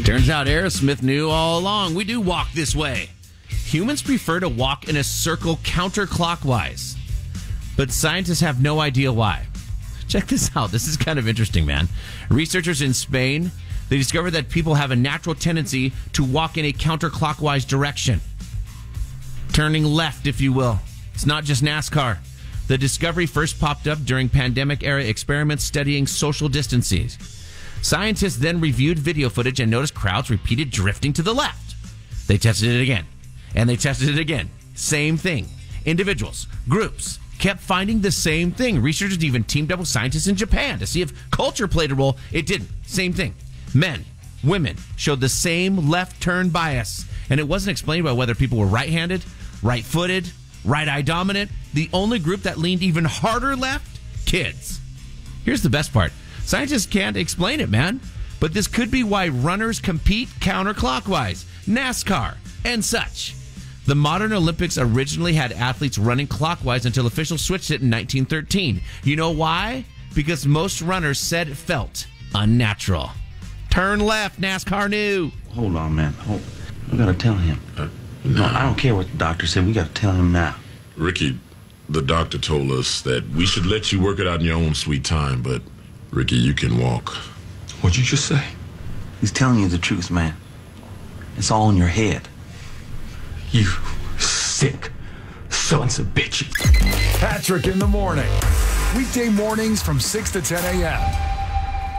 Turns out Aerosmith knew all along. We do walk this way. Humans prefer to walk in a circle counterclockwise, but scientists have no idea why. Check this out. This is kind of interesting, man. Researchers in Spain, they discovered that people have a natural tendency to walk in a counterclockwise direction. Turning left, if you will. It's not just NASCAR. The discovery first popped up during pandemic-era experiments studying social distancing. Scientists then reviewed video footage and noticed crowds repeated drifting to the left. They tested it again, and they tested it again. Same thing. Individuals, groups, kept finding the same thing. Researchers even teamed up with scientists in Japan to see if culture played a role. It didn't. Same thing. Men, women showed the same left turn bias, and it wasn't explained by whether people were right-handed, right-footed, right-eye dominant. The only group that leaned even harder left? Kids. Here's the best part. Scientists can't explain it, man. But this could be why runners compete counterclockwise, NASCAR, and such. The modern Olympics originally had athletes running clockwise until officials switched it in 1913. You know why? Because most runners said it felt unnatural. Turn left, NASCAR knew. Hold on, man. We gotta tell him. No, I don't care what the doctor said. We gotta tell him now. Ricky, the doctor told us that we should let you work it out in your own sweet time, but Ricky, you can walk. What'd you just say? He's telling you the truth, man. It's all in your head. You sick sons of bitches. Patrick in the morning. Weekday mornings from 6 to 10 a.m.